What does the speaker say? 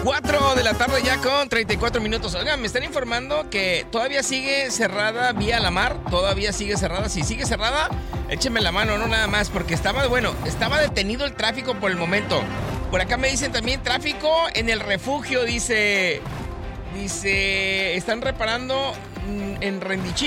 4 de la tarde ya con 34 minutos. Oigan, me están informando que todavía sigue cerrada Vía La Mar. Todavía sigue cerrada. Si sigue cerrada, échenme la mano, no nada más, porque estaba detenido el tráfico por el momento. Por acá me dicen también tráfico en el refugio, dice, están reparando en Rendichí.